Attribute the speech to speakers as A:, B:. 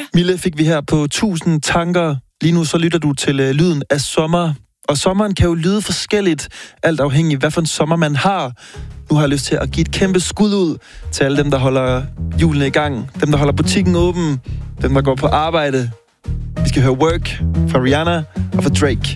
A: Mille fik vi her på 1000 tanker. Lige nu så lytter du til lyden af sommer. Og sommeren kan jo lyde forskelligt, alt afhængig hvad for en sommer man har. Nu har jeg lyst til at give et kæmpe skud ud til alle dem, der holder hjulene i gang. Dem, der holder butikken åben. Dem, der går på arbejde. Vi skal høre Work fra Rihanna og fra Drake.